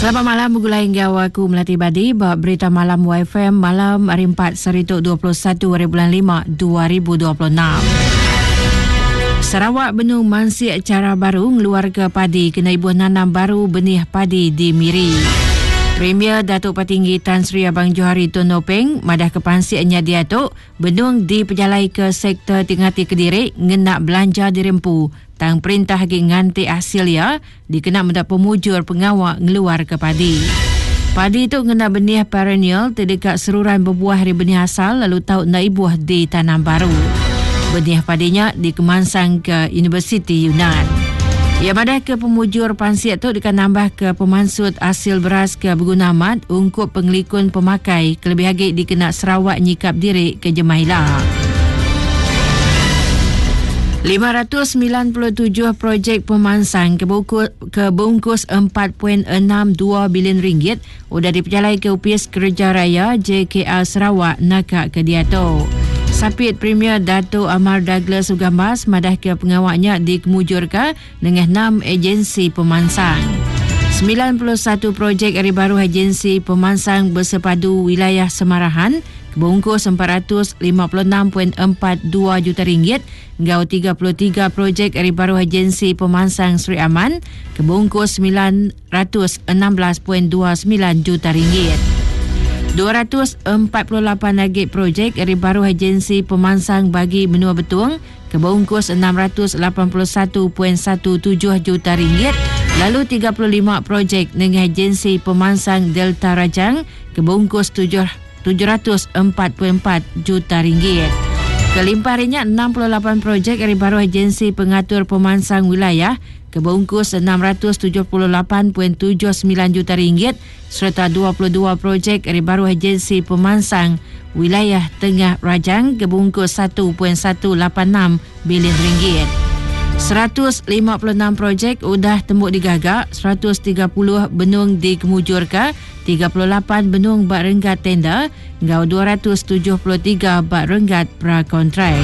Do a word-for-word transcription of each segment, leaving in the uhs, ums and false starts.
Selamat malam, bergulai hingga aku Melati Badi. Bawa berita malam Y F M malam hari empat Serituk dua puluh satu hari bulan lima dua ribu dua puluh enam. Sarawak Benung Mansik cara baru ngeluarga padi kena ibu nanam baru benih padi di Miri. Premier Datuk Patinggi Tan Sri Abang Johari Tun Nopeng madah ke pansiknya di Atuk Benung diperjalai ke sektor Tingati Kediri ngenak belanja dirempu. Tang perintah hagi nganti hasil ya dikena mendak pemujur pengawak ngeluar ke padi. Padi itu ngena benih perennial terdekat seruran berbuah dari benih asal lalu tahu nak ibuah di tanam baru. Benih padinya dikemansang ke Universiti Yunan. Ia madah ke pemujur pansiat tu dekat nambah ke pemansut hasil beras ke berguna amat ungkup pengelikun pemakai kelebih hagi dikena Sarawak nyikap diri ke Jemahilah. lima ratus sembilan puluh tujuh projek pemansang kebungkus empat perpuluhan enam dua bilion ringgit sudah diperjalai ke Upis Kerja Raya J K R Sarawak nakak ke Diato. Sapit Premier Dato' Amar Douglas Ugambas madah ke pengawaknya dikemujurkan dengan enam agensi pemansang. sembilan puluh satu projek hari baru agensi pemansang bersepadu wilayah Semarahan kebungkus empat ratus lima puluh enam perpuluhan empat dua juta ringgit. Ngau tiga puluh tiga projek hari baru agensi pemansang Sri Aman kebungkus sembilan ratus enam belas perpuluhan dua sembilan juta ringgit. dua ratus empat puluh lapan lagi projek hari baru agensi pemansang bagi benua Betung kebungkus enam ratus lapan puluh satu perpuluhan satu tujuh juta ringgit. Lalu tiga puluh lima projek dengan agensi pemansang Delta Rajang kebungkus tujuh ratus empat puluh empat juta ringgit. Kelimpah harinya enam puluh lapan projek hari baru agensi pengatur pemansang wilayah kebungkus enam ratus tujuh puluh lapan perpuluhan tujuh sembilan juta ringgit serta dua puluh dua projek hari baru agensi pemansang wilayah Tengah Rajang kebungkus satu perpuluhan satu lapan enam bilion ringgit. seratus lima puluh enam projek sudah tembuk digagak, seratus tiga puluh benung dikemujurkan, tiga puluh lapan benung bak renggat tender, ngau dua ratus tujuh puluh tiga bak renggat prakontrak.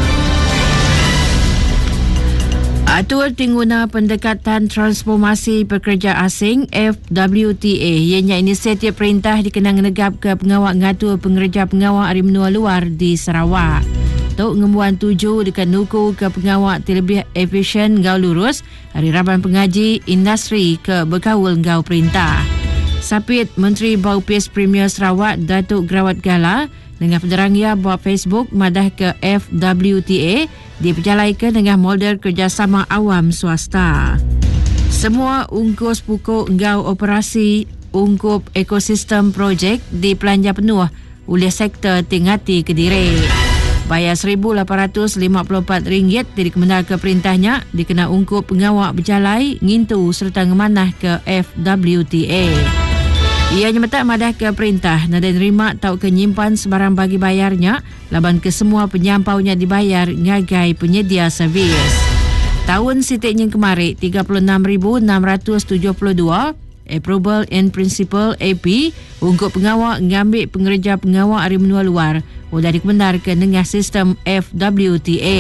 Atur Tingguna Pendekatan Transformasi Pekerja Asing F W T A ianya inisiatif perintah dikenang negap ke pengawak ngatur pengerja pengawak dari menua luar di Sarawak. Tok ngembuan tuju dekat nuku ke pengawak terlebih efisien ngau lurus hari Raban Pengaji Industri ke berkawal ngau perintah. Sapit Menteri Baupis Premier Sarawak Datuk Grawat Gala dengan pederangnya buat Facebook madah ke F W T A diperjalaikan dengan model kerjasama awam swasta. Semua ungkus pokok ngau operasi ungkup ekosistem projek dipelanja penuh oleh sektor Tingati Kediri. Bayar seribu lapan ratus lima puluh empat ringgit dari kemenal ke perintahnya dikena ungkup pengawak berjalai ngintu serta ngemanah ke F W T A. Ia nyemetak madah ke perintah nada nerima tau ke nyimpan sebarang bagi bayarnya laban ke semua penyampaunya dibayar ngagai penyedia servis. Tahun sitiknya kemari tiga puluh enam ribu enam ratus tujuh puluh dua Approval in Principle A P ungkup pengawak ngambil pengerja pengawak dari menua luar sudah dikebenarkan dengan sistem F W T A.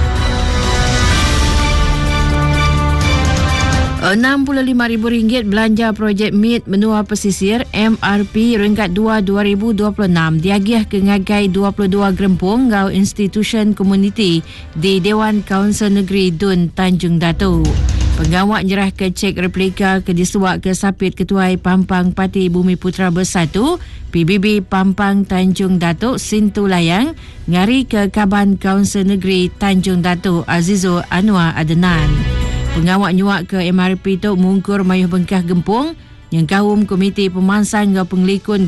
enam puluh lima ribu ringgit belanja projek M I T Menua Pesisir M R P ringkat dua dua ribu dua puluh enam diagih ke ngagai dua puluh dua gerempung ngau institution komuniti di Dewan Kaunsil Negeri Dun Tanjung Datuk. Pengawak nyerah ke cek replika ke disuak ke Sapit Ketuai Pampang Parti Bumi Putra Bersatu P B B Pampang Tanjung Datuk Sintu Layang ngari ke Kaban Kaunsil Negeri Tanjung Datuk Azizul Anwar Adenan. Pengawak nyuak ke M R P tu mungkur mayuh bengkah gempung yang kaum komiti pemansang ngau pengelikun